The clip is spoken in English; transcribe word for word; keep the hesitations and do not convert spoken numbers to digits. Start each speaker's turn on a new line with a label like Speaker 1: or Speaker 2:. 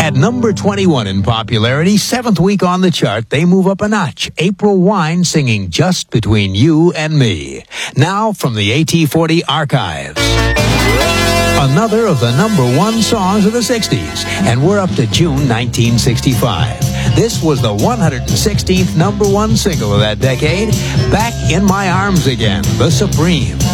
Speaker 1: At number twenty-one in popularity, seventh week on the chart, they move up a notch. April Wine singing Just Between You and Me. Now from the A T forty archives. Another of the number one songs of the sixties, and we're up to June nineteen sixty-five. This was the one hundred sixteenth number one single of that decade, Back in My Arms Again, The Supremes.